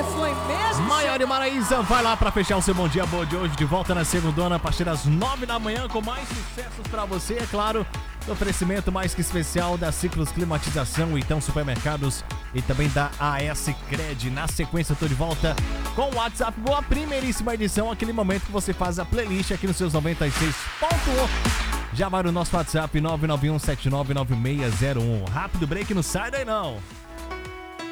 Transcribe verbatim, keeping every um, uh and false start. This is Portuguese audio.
Foi mesmo? Maior e Maraísa, vai lá pra fechar o seu Bom Dia Boa de hoje. De volta na segundona, a partir das nove da manhã, com mais sucessos pra você, é claro. Oferecimento mais que especial da Ciclos Climatização, então Supermercados e também da A S Cred. Na sequência, eu tô de volta com o WhatsApp Boa, primeiríssima edição, aquele momento que você faz a playlist aqui nos seus noventa e seis ponto um. Já vai no nosso WhatsApp nove nove um sete nove nove seis zero um. Rápido break, não sai daí não.